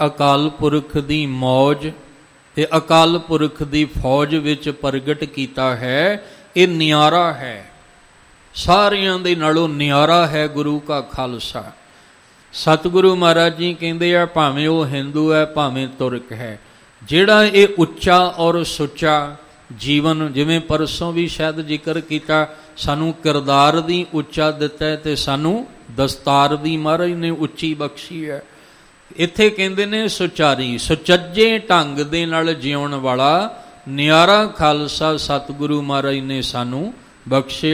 ਅਕਾਲ ਪੁਰਖ ਦੀ ਮੌਜ ਤੇ ਅਕਾਲ ਪੁਰਖ ਦੀ ਫੌਜ ਵਿੱਚ ਪ੍ਰਗਟ ਕੀਤਾ ਹੈ। ਇਹ ਨਿਆਰਾ ਹੈ, ਸਾਰਿਆਂ ਦੇ ਨਾਲੋਂ ਨਿਆਰਾ ਹੈ ਗੁਰੂ ਕਾ ਖਾਲਸਾ। ਸਤਿਗੁਰੂ ਮਹਾਰਾਜ ਜੀ ਕਹਿੰਦੇ ਆ, ਭਾਵੇਂ ਉਹ ਹਿੰਦੂ ਹੈ ਭਾਵੇਂ ਤੁਰਕ ਹੈ, ਜਿਹੜਾ ਇਹ ਉੱਚਾ ਔਰ ਸੁੱਚਾ ਜੀਵਨ, ਜਿਵੇਂ ਪਰਸੋਂ ਵੀ ਸ਼ਾਇਦ ਜ਼ਿਕਰ ਕੀਤਾ, ਸਾਨੂੰ ਕਿਰਦਾਰ ਦੀ ਉੱਚਾ ਦਿੱਤਾ ਹੈ ਤੇ ਸਾਨੂੰ ਦਸਤਾਰ ਦੀ ਮਹਾਰਾਜ ਨੇ ਉੱਚੀ ਬਖਸ਼ੀ ਹੈ। ਇੱਥੇ ਕਹਿੰਦੇ ਨੇ ਸੁਚਾਰੀ, ਸੁਚੱਜੇ ਢੰਗ ਦੇ ਨਾਲ ਜਿਉਣ ਵਾਲਾ ਨਿਆਰਾ ਖਾਲਸਾ ਸਤਿਗੁਰੂ ਮਹਾਰਾਜ ਨੇ ਸਾਨੂੰ ਬਖਸ਼ਿਆ।